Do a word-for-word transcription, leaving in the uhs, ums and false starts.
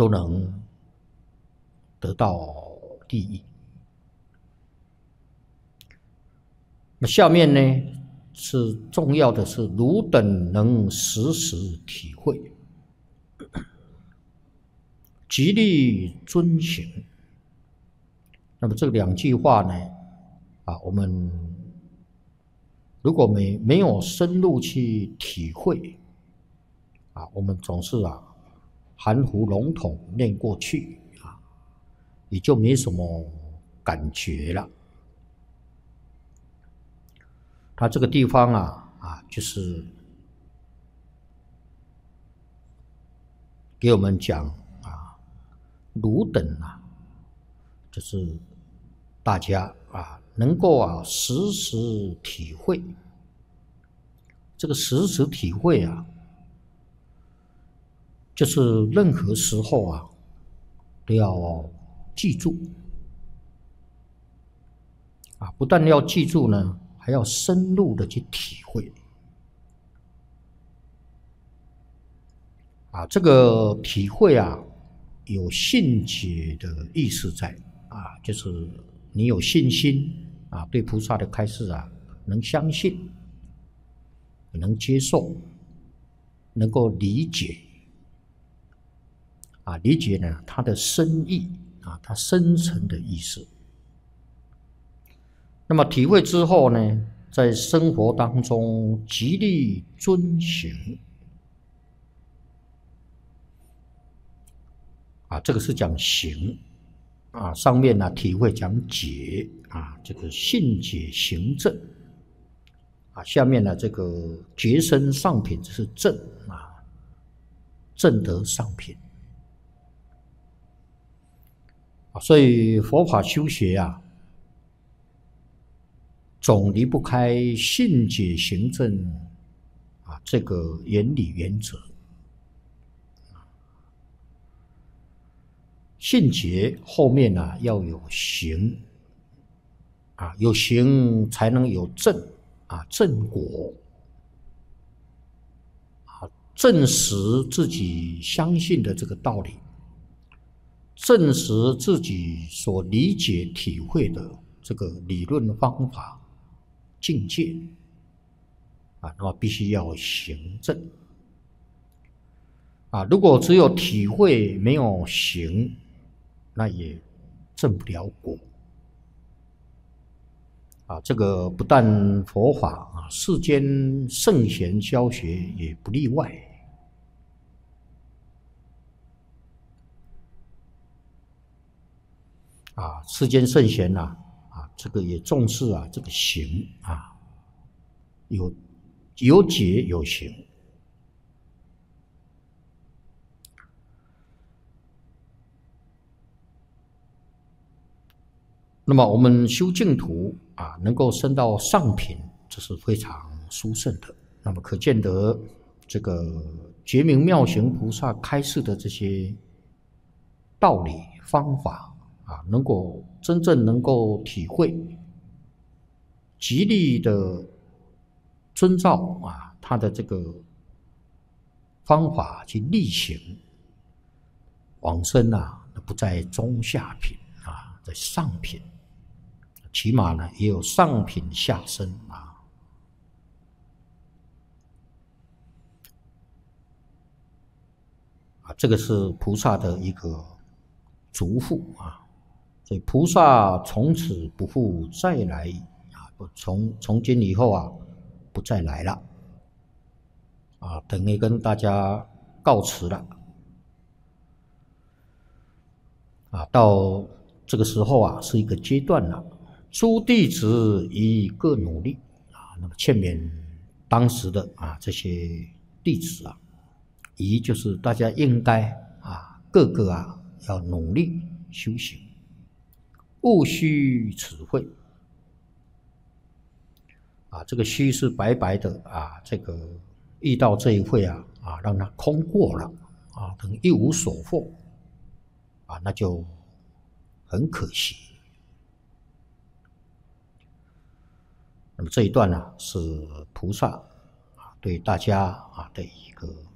都能得到利益。那下面呢，是重要的是汝等能时时体会，极力遵行。那么这两句话呢，啊，我们如果没没有深入去体会，啊，我们总是啊含糊笼统念过去啊，也就没什么感觉了。它这个地方啊啊，就是给我们讲啊，汝等啊，就是大家啊，能够啊时时体会。这个时时体会啊，就是任何时候啊都要记住啊，不但要记住呢，还要深入的去体会啊。这个体会啊，有信解的意思在啊，就是你有信心啊，对菩萨的开示啊，能相信，能接受，能够理解啊，理解呢它的深意啊，它深层的意思。那么体会之后呢，在生活当中极力遵行啊，这个是讲行啊，上面呢体会讲解啊，这个信解行正啊，下面呢这个觉生上品，这是正啊，正德上品啊，所以佛法修学啊，总离不开信解行正啊这个原理原则。信解后面呢、啊、要有行啊，有行才能有正啊，正果啊，证实自己相信的这个道理，证实自己所理解体会的这个理论方法境界啊，那么必须要行正啊，如果只有体会没有行，那也证不了果啊！这个不但佛法啊，世间圣贤教学也不例外啊！世间圣贤呐，啊，这个也重视啊，这个行啊，有有解有行。那么我们修净土啊，能够升到上品，这是非常殊胜的。那么可见得这个觉明妙行菩萨开示的这些道理方法啊，能够真正能够体会，极力的遵照啊他的这个方法去力行，往生啊不在中下品啊，在上品。起码呢，也有上品下生啊。啊，这个是菩萨的一个嘱咐啊。所以菩萨从此不复再来啊，从从今以后啊，不再来了啊，等于跟大家告辞了啊。到这个时候啊，是一个阶段了。诸弟子宜各努力啊，那么劝勉当时的啊这些弟子啊，宜就是大家应该啊各个啊要努力修行，勿虚此会啊，这个虚是白白的啊，这个遇到这一会啊啊让它空过了啊，等一无所获啊，那就很可惜。那么这一段呢，是菩萨啊对大家啊的一个